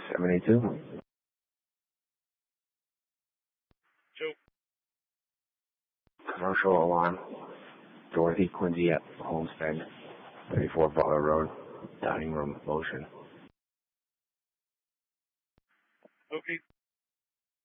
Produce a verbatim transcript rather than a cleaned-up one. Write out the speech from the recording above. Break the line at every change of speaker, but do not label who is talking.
seventy-two.
Joe.
Commercial alarm. Dorothy Quincy at Homestead, thirty-four Butler Road, dining room, motion.
Okay.